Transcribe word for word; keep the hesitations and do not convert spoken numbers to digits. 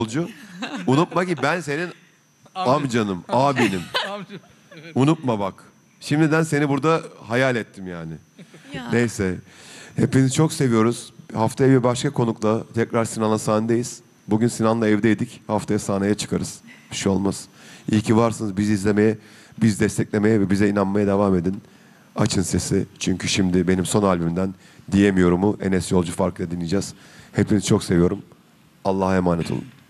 Yolcu. Unutma ki ben senin amcanım, abinim. Unutma bak. Şimdiden seni burada hayal ettim yani. Ya. Neyse. Hepinizi çok seviyoruz. Haftaya bir başka konukla tekrar Sinan'la sahnedeyiz. Bugün Sinan'la evdeydik. Haftaya sahneye çıkarız. Bir şey olmaz. İyi ki varsınız. Bizi izlemeye, biz desteklemeye ve bize inanmaya devam edin. Açın sesi. Çünkü şimdi benim son albümümden Diyemiyorum'u Enes Yolcu Farkı'yla dinleyeceğiz. Hepinizi çok seviyorum. Allah'a emanet olun.